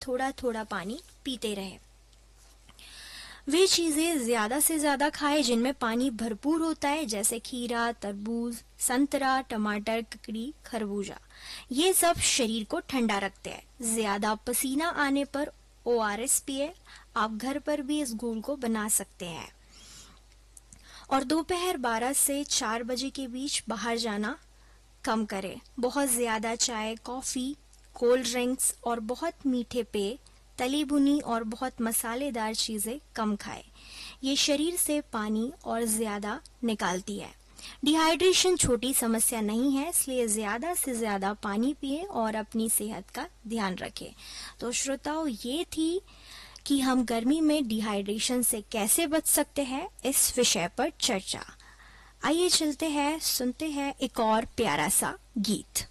थोड़ा थोड़ा पानी पीते रहें। वे चीजें ज्यादा से ज्यादा खाएं जिनमें पानी भरपूर होता है, जैसे खीरा, तरबूज, संतरा, टमाटर, ककड़ी, खरबूजा। ये सब शरीर को ठंडा रखते हैं। ज्यादा पसीना आने पर ORS पिए। आप घर पर भी इस घोल को बना सकते हैं। और दोपहर 12 से 4 बजे के बीच बाहर जाना कम करें। बहुत ज्यादा चाय, कॉफी, कोल्ड ड्रिंक्स और बहुत मीठे पेय, तली भुनी और बहुत मसालेदार चीजें कम खाएं। ये शरीर से पानी और ज्यादा निकालती है। डिहाइड्रेशन छोटी समस्या नहीं है, इसलिए ज्यादा से ज्यादा पानी पिएं और अपनी सेहत का ध्यान रखें। तो श्रोताओ, ये थी कि हम गर्मी में डिहाइड्रेशन से कैसे बच सकते हैं, इस विषय पर चर्चा। आइए चलते हैं, सुनते हैं एक और प्यारा सा गीत।